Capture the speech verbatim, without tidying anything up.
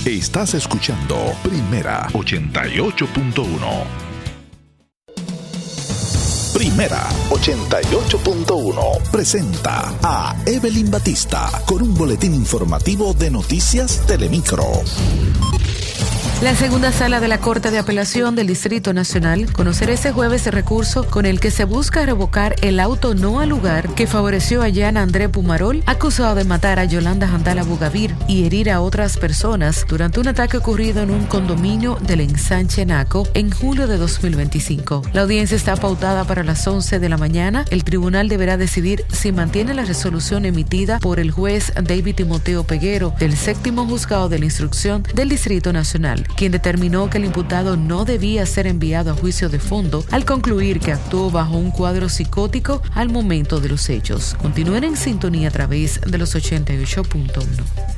Estás escuchando Primera ochenta y ocho punto uno. Primera ochenta y ocho punto uno presenta a Evelyn Batista con un boletín informativo de Noticias Telemicro. La segunda sala de la Corte de Apelación del Distrito Nacional conocerá este jueves el recurso con el que se busca revocar el auto no al lugar que favoreció a Jan André Pumarol, acusado de matar a Yolanda Jandala Bugavir y herir a otras personas durante un ataque ocurrido en un condominio del Ensanche Naco en julio de dos mil veinticinco. La audiencia está pautada para las once de la mañana. El tribunal deberá decidir si mantiene la resolución emitida por el juez David Timoteo Peguero del séptimo juzgado de la instrucción del Distrito Nacional, quien determinó que el imputado no debía ser enviado a juicio de fondo al concluir que actuó bajo un cuadro psicótico al momento de los hechos. Continúen en sintonía a través de los ochenta y ocho punto uno.